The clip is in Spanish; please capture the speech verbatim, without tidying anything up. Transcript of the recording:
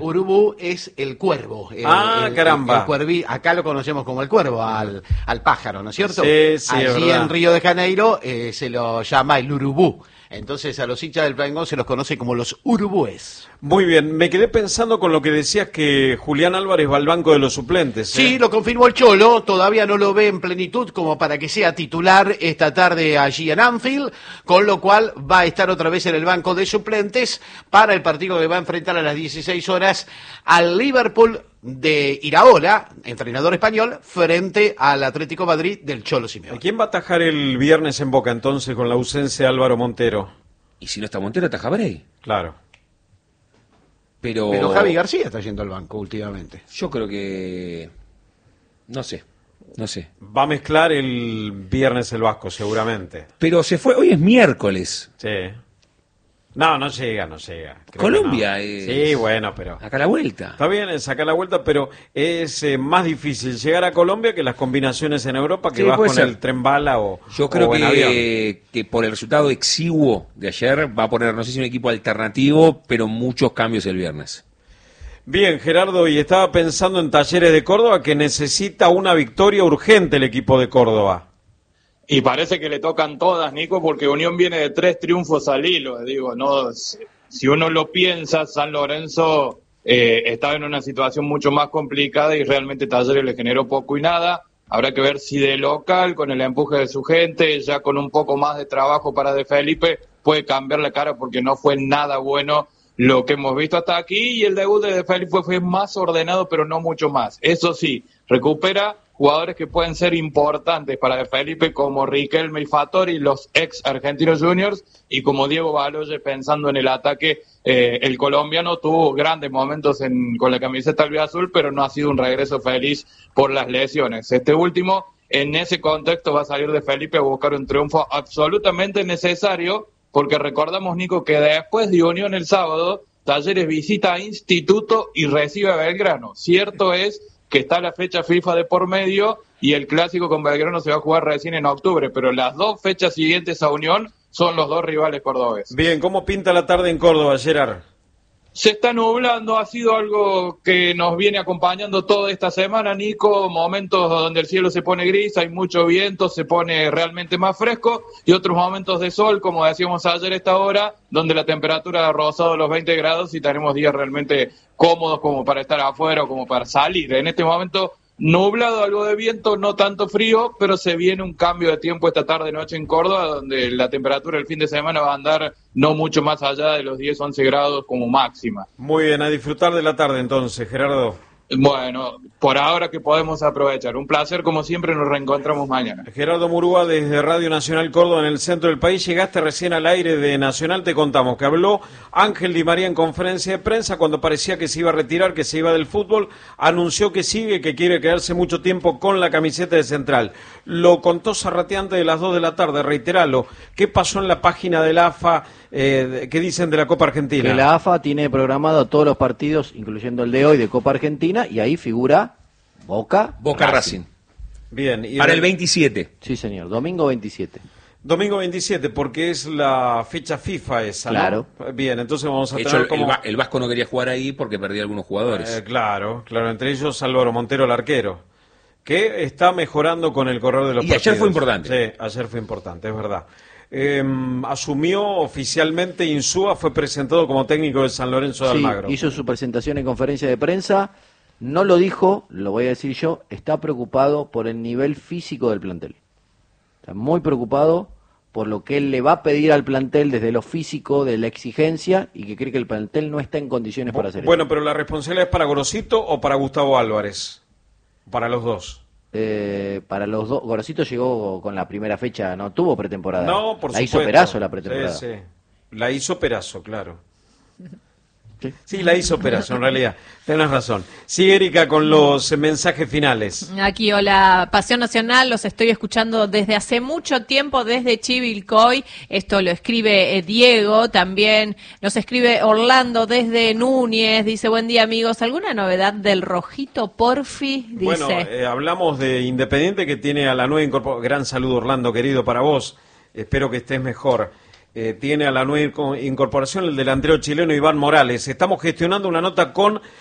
Urubú es el cuervo. El, ah, el, caramba. El, el cuerví, acá lo conocemos como el cuervo, al, al pájaro, ¿no es cierto? Sí, sí, allí en Río de Janeiro eh, se lo llama el urubú. Entonces a los hinchas del Flamengo se los conoce como los urubúes. Muy bien, me quedé pensando con lo que decías que Julián Álvarez va al banco de los suplentes. ¿eh? Sí, lo confirmó el Cholo, todavía no lo ve en plenitud como para que sea titular esta tarde allí en Anfield, con lo cual va a estar otra vez en el banco de suplentes para el partido que va a enfrentar a las dieciséis horas al Liverpool de Iraola, entrenador español, frente al Atlético Madrid del Cholo Simeone. ¿Quién va a atajar el viernes en Boca entonces con la ausencia de Álvaro Montero? Y si no está Montero, ataja Bray. Claro. Pero... Pero Javi García está yendo al banco últimamente. Yo creo que... No sé, no sé. Va a mezclar el viernes el Vasco, seguramente. Pero se fue, hoy es miércoles. Sí. No, no llega, no llega. Creo Colombia no. es... Sí, bueno, pero... Acá a la vuelta. Está bien, sacar la vuelta, pero es eh, más difícil llegar a Colombia que las combinaciones en Europa, que Sí, vas puede con ser. el tren bala o Yo creo o en avión. que, que por el resultado exiguo de ayer va a poner, no sé si un equipo alternativo, pero muchos cambios el viernes. Bien, Gerardo, y estaba pensando en Talleres de Córdoba, que necesita una victoria urgente el equipo de Córdoba. Y parece que le tocan todas, Nico, porque Unión viene de tres triunfos al hilo. Digo, no, si uno lo piensa, San Lorenzo eh, estaba en una situación mucho más complicada y realmente Talleres le generó poco y nada. Habrá que ver si de local, con el empuje de su gente, ya con un poco más de trabajo para De Felipe, puede cambiar la cara, porque no fue nada bueno lo que hemos visto hasta aquí, y el debut de De Felipe fue más ordenado, pero no mucho más. Eso sí, recupera jugadores que pueden ser importantes para De Felipe, como Riquelme y Fattori, los ex Argentinos Juniors, y como Diego Baloye, pensando en el ataque. Eh, el colombiano tuvo grandes momentos en, con la camiseta albiazul, pero no ha sido un regreso feliz por las lesiones. Este último, en ese contexto, va a salir De Felipe a buscar un triunfo absolutamente necesario, porque recordamos, Nico, que después de Unión el sábado, Talleres visita a Instituto y recibe a Belgrano. Cierto es que está la fecha FIFA de por medio y el clásico con Belgrano se va a jugar recién en octubre, pero las dos fechas siguientes a Unión son los dos rivales cordobeses. Bien, ¿cómo pinta la tarde en Córdoba, Gerard? Se está nublando, ha sido algo que nos viene acompañando toda esta semana, Nico, momentos donde el cielo se pone gris, hay mucho viento, se pone realmente más fresco, y otros momentos de sol, como decíamos ayer a esta hora, donde la temperatura ha rozado los veinte grados y tenemos días realmente cómodos como para estar afuera o como para salir. En este momento nublado, algo de viento, no tanto frío, pero se viene un cambio de tiempo esta tarde-noche en Córdoba, donde la temperatura el fin de semana va a andar no mucho más allá de los diez, once grados como máxima. Muy bien, a disfrutar de la tarde entonces, Gerardo. Bueno, por ahora que podemos aprovechar. Un placer, como siempre, nos reencontramos mañana. Gerardo Murúa, desde Radio Nacional Córdoba, en el centro del país. Llegaste recién al aire de Nacional, te contamos que habló Ángel Di María en conferencia de prensa cuando parecía que se iba a retirar, que se iba del fútbol. Anunció que sigue, que quiere quedarse mucho tiempo con la camiseta de Central. Lo contó Zarrateante de las dos de la tarde, reiteralo. ¿Qué pasó en la página de la A F A? Eh, ¿Qué dicen de la Copa Argentina? Que la A F A tiene programado todos los partidos, incluyendo el de hoy de Copa Argentina, y ahí figura Boca, Boca Racing. Racing. Bien. Y Para el veintisiete. Sí, señor, domingo veintisiete. Domingo veintisiete, porque es la fecha FIFA esa, ¿no? Claro. Bien, entonces vamos a De tener hecho, como... el, Va- el Vasco no quería jugar ahí porque perdía algunos jugadores. Eh, claro, claro, entre ellos Álvaro Montero, el arquero, que está mejorando con el correr de los Y partidos. ayer fue importante. Sí, ayer fue importante, es verdad. Eh, asumió oficialmente Insúa, fue presentado como técnico de San Lorenzo de Sí, Almagro. hizo su presentación en conferencia de prensa, no lo dijo, lo voy a decir yo, está preocupado por el nivel físico del plantel. Está muy preocupado por lo que él le va a pedir al plantel desde lo físico, de la exigencia, y que cree que el plantel no está en condiciones para hacer Bueno, eso. pero la responsabilidad es para Gorosito o para Gustavo Álvarez, para los dos. Eh, para los dos, Gorosito llegó con la primera fecha, no tuvo pretemporada. No, por la supuesto. hizo Perazo la pretemporada. Sí, sí. La hizo Perazo, claro. Sí. Sí, la hizo Perazo, en realidad. Tenés razón. Sí, Erika, con los mensajes finales. Aquí, hola, Pasión Nacional, los estoy escuchando desde hace mucho tiempo, desde Chivilcoy. Esto lo escribe eh, Diego, también nos escribe Orlando desde Núñez. Dice, buen día, amigos. ¿Alguna novedad del Rojito Porfi? Dice. Bueno, eh, hablamos de Independiente, que tiene a la nueva incorporación. Gran saludo, Orlando, querido, para vos. Espero que estés mejor. eh, tiene a la nueva incorporación el delantero chileno Iván Morales. Estamos gestionando una nota con